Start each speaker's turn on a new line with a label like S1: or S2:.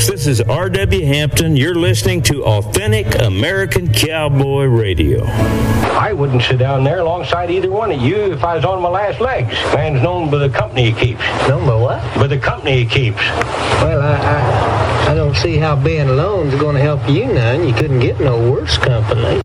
S1: folks. This is R.W. Hampton. You're listening to Authentic American Cowboy Radio.
S2: I wouldn't sit down there alongside either one of you if I was on my last legs. Man's known by the company he keeps.
S3: Known by what?
S2: By the company he keeps.
S3: Well, I don't see how being alone is going to help you none. You couldn't get no worse company.